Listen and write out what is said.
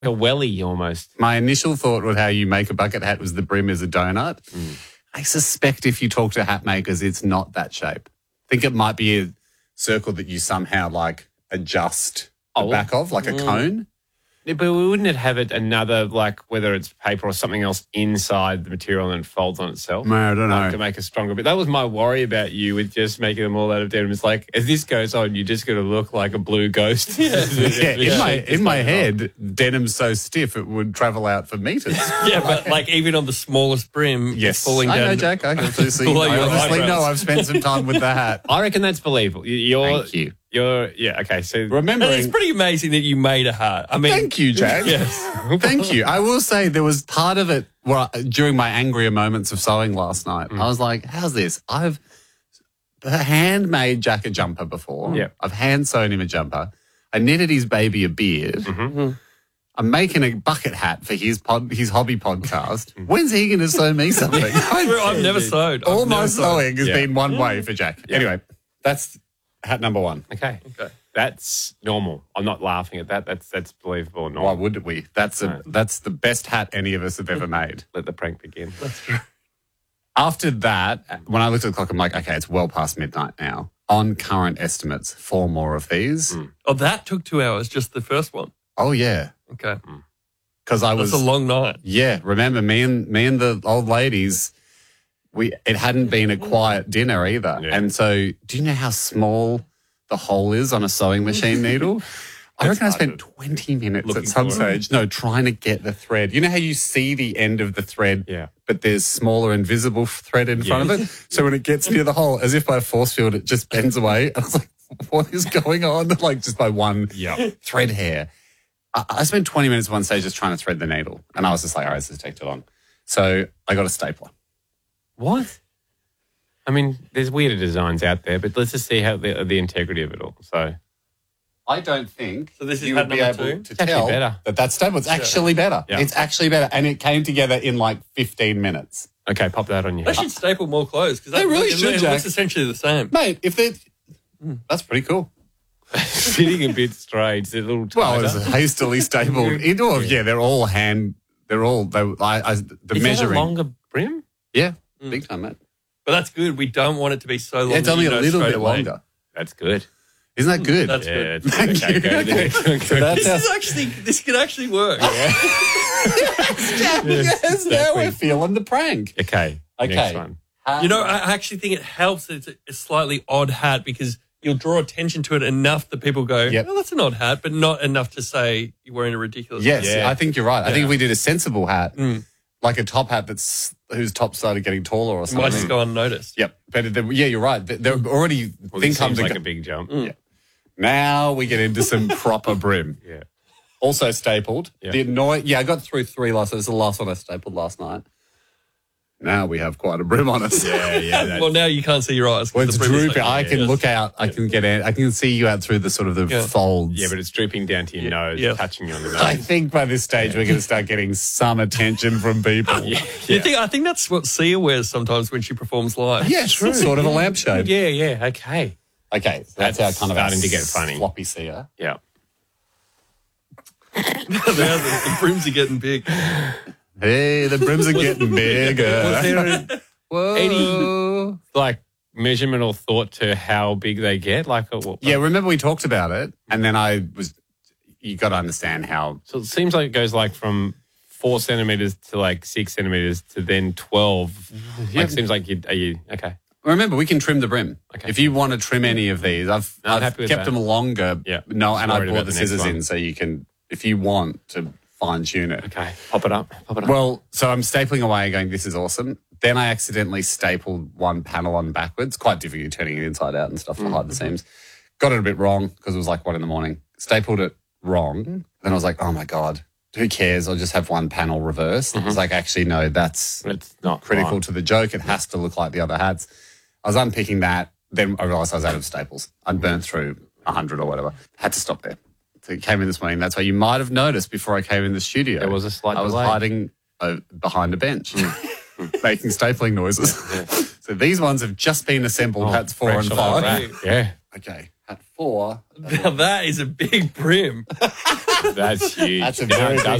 a welly almost. My initial thought with how you make a bucket hat was the brim is a donut. I suspect if you talk to hat makers, it's not that shape. I think it might be a circle that you somehow like adjust the back of, like a cone. Yeah, but wouldn't it have it another, like, whether it's paper or something else inside the material and it folds on itself? No, I don't know. To make a stronger bit. That was my worry about you with just making them all out of denim. It's like, as this goes on, you're just going to look like a blue ghost. In my head, denim's so stiff it would travel out for meters. Yeah, but like even on the smallest brim, it's falling down. I know, Jack. I can see. Below your I honestly eyebrows. know I've spent some time with the hat. I reckon that's believable. Thank you. Okay. So Remembering, It's pretty amazing that you made a hat. I mean, thank you, Jack. Yes. Thank you. I will say there was part of it during my angrier moments of sewing last night. I was like, how's this? I've handmade Jack a jumper before. Yeah. I've hand sewn him a jumper. I knitted his baby a beard. I'm making a bucket hat for his hobby podcast. When's he going to sew me something? I've never sewed. All I've my never sewing has Yeah. been one way for Jack. Anyway, that's hat number one. Okay. That's normal. I'm not laughing at that. That's believable and Why normal. would we? That's the best hat any of us have ever made. Let the prank begin. After that, when I looked at the clock, I'm like, okay, it's well past midnight now. On current estimates, 4 more of these. Oh, that took 2 hours, just the first one. Oh, yeah. Okay. Because I That's was... a long night. Yeah, remember, me and the old ladies, it hadn't been a quiet dinner either. Yeah. And so, do you know how small the hole is on a sewing machine needle? I reckon I spent 20 minutes Looking at some for it. stage, trying to get the thread. You know how you see the end of the thread, but there's smaller invisible thread in front of it? So when it gets near the hole, as if by force field, it just bends away. And I was like, what is going on? Like just by one thread hair. I spent 20 minutes at one stage just trying to thread the needle. And I was just like, all right, this is take too long. So I got a stapler. What? I mean, there's weirder designs out there, but let's just see how the integrity of it all. So I don't think So this is you hat would be number able 2? to It's actually tell better. that staple. It's actually better. Yeah. It's actually better. And it came together in like 15 minutes. okay, pop that on your They head. should staple more clothes because They really should, It Jack. looks essentially the same. Mate, if they're... That's pretty cool. Sitting a bit strange. They're a little Well, tighter. it's hastily stapled. They're all hand... They're all... the Is measuring... that a longer brim? Yeah, big time, mate. But that's good. We don't want it to be so long. Yeah, it's that only you a know little straight bit away. longer. That's good. Isn't that good? That's Yeah, good. that's good. Okay, go to the next one. So that's This could actually work. yes, now we're feeling the prank. Okay. Okay. Next one. You know, I actually think it helps that it's a slightly odd hat because you'll draw attention to it enough that people go, Yep. well, that's an odd hat, but not enough to say you're wearing a ridiculous Yes, hat. Yeah. I think you're right. I think Yeah. if we did a sensible hat, like a top hat whose top started getting taller or It something. might just go unnoticed. Yep. But yeah, you're right. They're already Well, think this comes seems like a big jump. Now we get into some proper brim. Yeah. Also stapled. Yeah. I got through 3 last. This is the last one I stapled last night. Now we have quite a brim on us. Yeah. Well, now you can't see your eyes. 'cause Well, it's the brim is drooping. I like- can Yes. look out. I can get in. I can see you out through the sort of the Yeah. folds. Yeah, but it's drooping down to your nose, Yeah. touching you on the nose. I think by this stage we're going to start getting some attention from people. I think that's what Sia wears sometimes when she performs live. Yeah, true. Sort of a lampshade. Yeah. Okay. Okay, so that's That's our kind of starting our to get funny. floppy seer. Yeah. the brims are getting big. Hey, the brims are getting bigger. Was there Whoa. any like measurement or thought to how big they get? Like, Yeah, remember we talked about it, and then you got to understand how. So it seems like it goes like from 4 centimeters to like 6 centimeters to then 12. Like, seems like are you okay? Remember, we can trim the brim. Okay. If you want to trim any of these, I've happy with kept that. them longer. Yeah. No, and I Worried brought about the the next scissors one. in so you can, if you want to fine tune it. Okay, pop it up. Well, so I'm stapling away and going, this is awesome. Then I accidentally stapled one panel on backwards. Quite difficult turning it inside out and stuff to hide the seams. Got it a bit wrong because it was like 1 a.m. Stapled it wrong. Then I was like, oh my God, who cares? I'll just have one panel reversed. It's like, actually, no, that's It's not critical right. to the joke. It has to look like the other hats. I was unpicking that. Then I realised I was out of staples. I'd burnt through 100 or whatever. Had to stop there. So it came in this morning. That's why you might have noticed before I came in the studio. There was a slight I was delay. hiding behind a bench, making stapling noises. So these ones have just been assembled. Hats 4 and Fresh off the 5. rack. Yeah. Okay, hat 4. Now that is a big brim. That's huge. That's a Now very it does